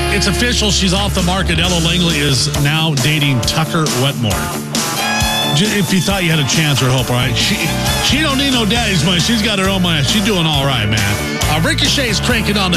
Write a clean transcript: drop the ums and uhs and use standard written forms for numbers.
It's official. She's off the market. Ella Langley is now dating Tucker Wetmore. If you thought you had a chance or hope, all right? She don't need no daddy's money. She's got her own money. She's doing all right, man. Ricochet's cranking on the